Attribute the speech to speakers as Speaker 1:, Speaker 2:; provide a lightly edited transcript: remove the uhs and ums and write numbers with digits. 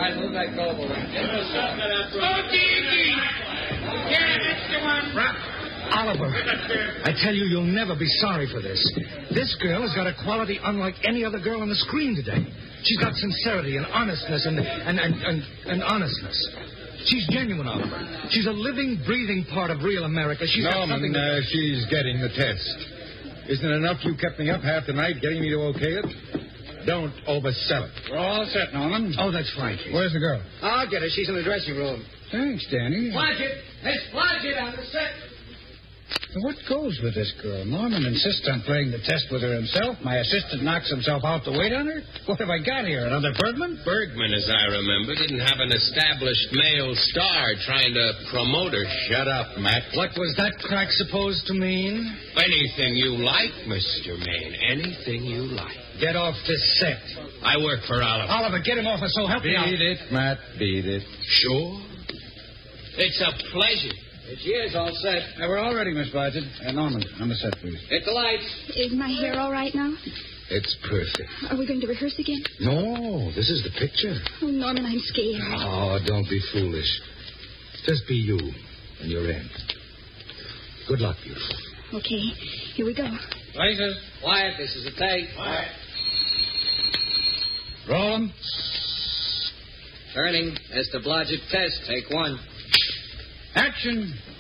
Speaker 1: right, move that gold over.
Speaker 2: Oliver, I tell you, you'll never be sorry for this. This girl has got a quality unlike any other girl on the screen today. She's got sincerity and honestness and honestness. She's genuine, Oliver. She's a living, breathing part of real America. She's got something
Speaker 3: she's getting the test. Isn't it enough you kept me up half the night getting me to okay it? Don't oversell it.
Speaker 4: We're all set, Norman.
Speaker 2: Oh, that's fine, Keith.
Speaker 4: Where's the girl?
Speaker 1: I'll get her. She's in the dressing room.
Speaker 4: Thanks, Danny.
Speaker 1: Blodgett! Miss Blodgett on the set.
Speaker 4: What goes with this girl? Norman insists on playing the test with her himself. My assistant knocks himself out to wait on her. What have I got here? Another Bergman?
Speaker 5: Bergman, as I remember, didn't have an established male star trying to promote her.
Speaker 3: Shut up, Matt.
Speaker 2: What was that crack supposed to mean?
Speaker 5: Anything you like, Mr. Maine. Anything you like.
Speaker 2: Get off this set.
Speaker 5: I work for Oliver.
Speaker 2: Oliver, get him off us, so help me out.
Speaker 3: Beat it, Matt. Beat it.
Speaker 5: Sure. It's a pleasure.
Speaker 1: She is all set.
Speaker 4: We're all ready, Miss Blodgett. Norman, on the set, please.
Speaker 1: Hit the lights.
Speaker 6: Is my hair all right now?
Speaker 2: It's perfect.
Speaker 6: Are we going to rehearse again?
Speaker 2: No, this is the picture.
Speaker 6: Oh, Norman, I'm scared.
Speaker 2: Oh, don't be foolish. Just be you and your end. Good luck, beautiful.
Speaker 6: Okay, here we go.
Speaker 1: Places. Quiet, this is a take. Quiet.
Speaker 4: Roll 'em.
Speaker 1: Turning. Mr. Blodgett test. Take one.
Speaker 4: Action.